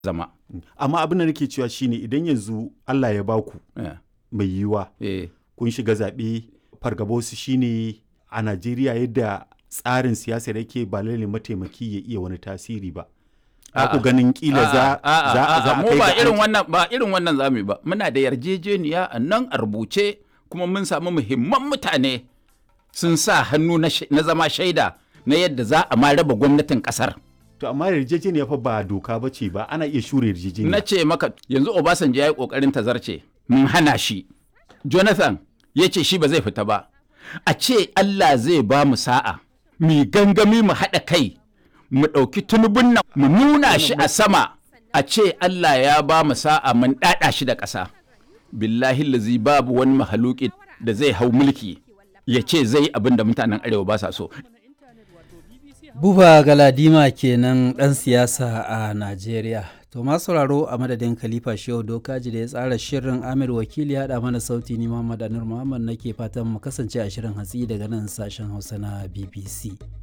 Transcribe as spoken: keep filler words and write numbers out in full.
zama. Amma abin da nake cewa shine idan yanzu Allah ya baku Yeah. mai yiwuwa Eh. kun shiga zaɓe, fargabosu shine a Najeriya yadda tsarin siyasar yake ba lalle mataimaki ya iya wani tasiri ba. Ba ku ganin kila za a mu ba irin wannan ba irin wannan zamu yi ba. Muna da yarjejeniya a nan a rubuce kuma mun samu muhimman mutane sun sa hannu na zama shaida na yadda za a ma raba gwamnatin kasar. To amma yarjejeniya fa ba doka ba ce ba, ana iya shure yarjejeniya. Na ce maka yanzu Obasanjo ya yi kokarin tazarce mun hana shi. Jonathan ya ce shi ba zai fita ba. A ce Allah zai ba mu sa'a mu gangami mu haɗa kai mu ɗauki tunubun nan mu nuna shi a sama, a ce Allah ya ba mu sa'a mun ɗaɗa shi da ƙasa. Billahi lazi babu wani mahaluki da zai hau mulki ya ce zai abin da mutanen arewa ba sa so. Buba Galadima kenan ɗan siyasa a Najeriya. To masu sauraro a madadin Khalifa Shehu Dokaji da ya tsara shirin, Amir Wakili ya haɗa mana sauti, ni Muhammad Anur Muhammad nake fatan mu kasance a shirin hatsi daga nan sashen Hausa na B B C.